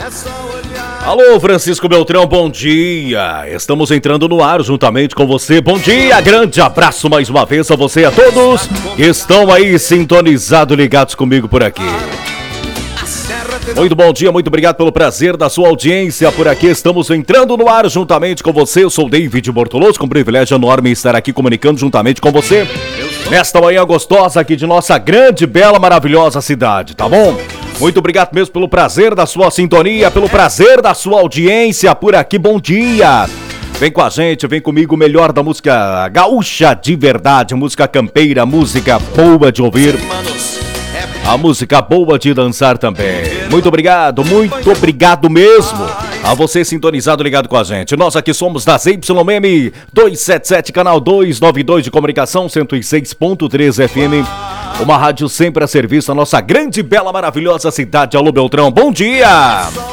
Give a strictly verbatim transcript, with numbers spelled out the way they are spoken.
Alô, Francisco Beltrão, bom dia. Estamos entrando no ar juntamente com você. Bom dia, grande abraço mais uma vez a você e a todos que estão aí sintonizados, ligados comigo por aqui. Muito bom dia, muito obrigado pelo prazer da sua audiência por aqui. Estamos entrando no ar juntamente com você. Eu sou David Bortoloso, com privilégio enorme estar aqui comunicando juntamente com você nesta manhã gostosa aqui de nossa grande, bela, maravilhosa cidade, tá bom? Muito obrigado mesmo pelo prazer da sua sintonia, pelo prazer da sua audiência por aqui. Bom dia! Vem com a gente, vem comigo, o melhor da música gaúcha de verdade, música campeira, música boa de ouvir. A música boa de dançar também. Muito obrigado, muito obrigado mesmo a você sintonizado, ligado com a gente. Nós aqui somos da Y M duzentos e setenta e sete, canal duzentos e noventa e dois de comunicação, cento e seis ponto três F M. Uma rádio sempre a serviço da nossa grande, bela, maravilhosa cidade. Alô, Beltrão, bom dia!